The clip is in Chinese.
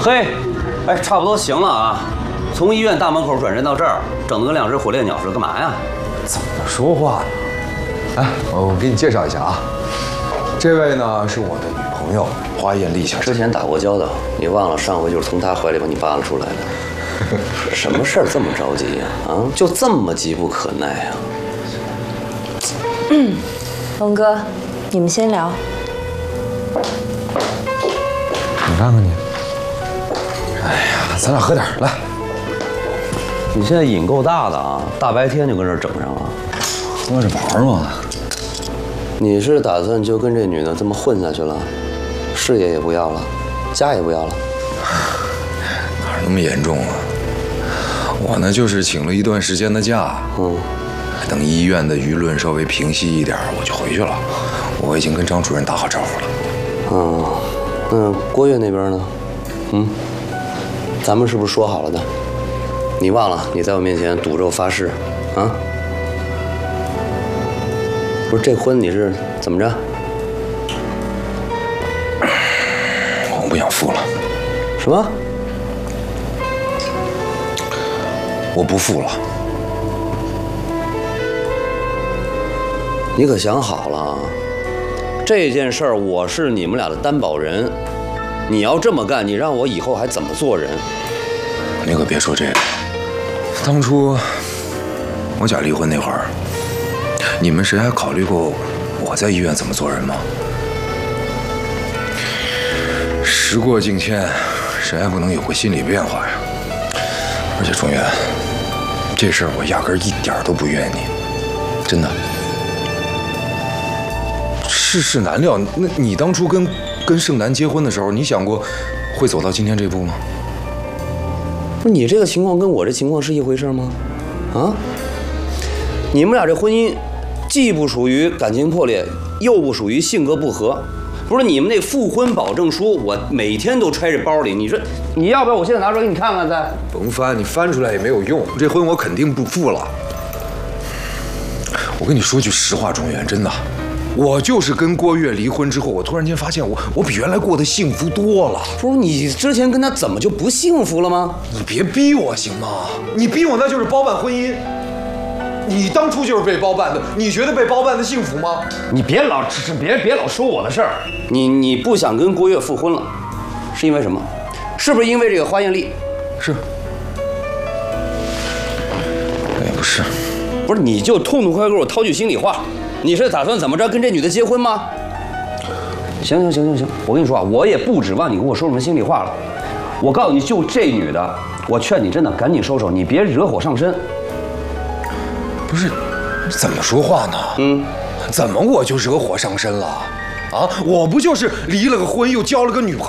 嘿，哎，差不多行了啊。从医院大门口转身到这儿，整得跟两只火烈鸟似的，干嘛呀？ 怎么说话呢？哎，我给你介绍一下啊，这位呢是我的女朋友花艳丽小姐。 之前打过交道，你忘了上回就是从她怀里把你扒拉出来的。什么事儿这么着急呀？啊，就这么急不可耐呀？ 龙哥，你们先聊。 你看看你，哎呀，咱俩喝点来。 你现在瘾够大的啊，大白天就跟这儿整上了。 喝着玩嘛。 你是打算就跟这女的这么混下去了？事业也不要了，家也不要了？ 哪那么严重啊？我呢就是请了一段时间的假，等医院的舆论稍微平息一点，我就回去了。我已经跟张主任打好招呼了。 那郭月那边呢？咱们是不是说好了的？你忘了你在我面前赌咒发誓啊？不是这婚你是怎么着？ 我不想复了。 什么？ 我不复了。 你可想好了啊？这件事儿我是你们俩的担保人，你要这么干，你让我以后还怎么做人？ 你可别说这个。当初我俩离婚那会儿，你们谁还考虑过我在医院怎么做人吗？时过境迁，谁还不能有过心理变化呀？而且钟远，这事儿我压根儿一点都不怨你，真的。世事难料，那你当初跟盛楠结婚的时候，你想过会走到今天这步吗？ 不是你这个情况跟我这情况是一回事吗？啊？你们俩这婚姻既不属于感情破裂，又不属于性格不合。不是你们那复婚保证书，我每天都揣着包里。你说你要不要我现在拿出来给你看看再？ 甭翻，你翻出来也没有用。这婚我肯定不复了。我跟你说句实话，钟远，真的，我就是跟郭月离婚之后，我突然间发现我比原来过得幸福多了。 不是你之前跟他怎么就不幸福了吗？ 你别逼我行吗？你逼我那就是包办婚姻。你当初就是被包办的，你觉得被包办的幸福吗？ 你别老说我的事儿。你不想跟郭月复婚了，是因为什么？是不是因为这个花艳丽？ 是。也不是。 不是，你就痛痛快快给我掏句心里话，你是打算怎么着跟这女的结婚吗？行，我跟你说啊，我也不指望你给我说什么心里话了。我告诉你，就这女的，我劝你真的赶紧收手，你别惹火上身。 不是，怎么说话呢？怎么我就惹火上身了？啊，我不就是离了个婚，又交了个女朋友？